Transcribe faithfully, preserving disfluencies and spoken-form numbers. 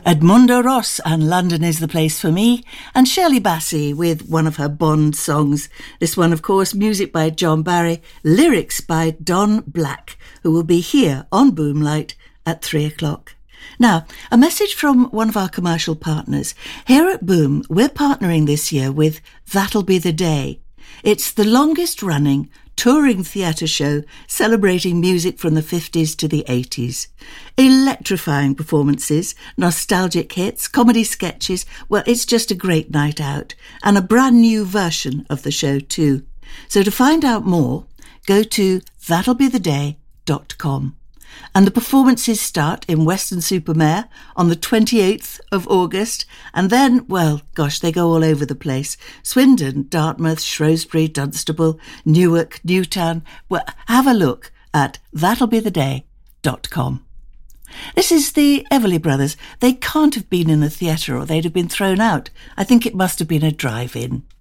Edmundo Ross and London is the Place for Me, and Shirley Bassey with one of her Bond songs. This one, of course, music by John Barry, lyrics by Don Black, who will be here on Boomlight at three o'clock. Now, a message from one of our commercial partners. Here at Boom, we're partnering this year with That'll Be the Day. It's the longest running touring theatre show celebrating music from the fifties to the eighties. Electrifying performances, nostalgic hits, comedy sketches. Well, it's just a great night out, and a brand new version of the show too. So to find out more, go to that'll be the day dot com. And the performances start in Weston-super-Mare on the twenty-eighth of August, and then, well, gosh, they go all over the place. Swindon, Dartmouth, Shrewsbury, Dunstable, Newark, Newtown. Well, have a look at that'll be the day dot com. This is the Everly Brothers. They can't have been in a theatre or they'd have been thrown out. I think it must have been a drive-in.